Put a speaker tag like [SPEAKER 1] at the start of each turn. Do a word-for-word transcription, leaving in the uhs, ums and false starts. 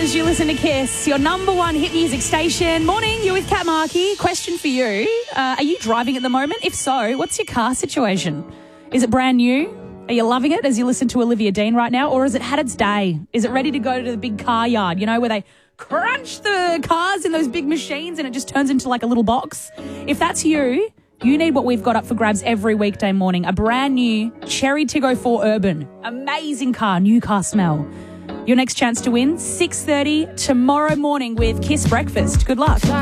[SPEAKER 1] as you listen to Kiss, your number one hit music station. Morning, you're with Kat Markey. Question for you. Uh, are you driving at the moment? If so, what's your car situation? Is it brand new? Are you loving it as you listen to Olivia Dean right now? Or has it had its day? Is it ready to go to the big car yard, you know, where they crunch the cars in those big machines and it just turns into like a little box? If that's you, you need what we've got up for grabs every weekday morning. A brand new Cherry Tiggo four Urban. Amazing car, new car smell. Your next chance to win, six thirty tomorrow morning with Kiss Breakfast. Good luck.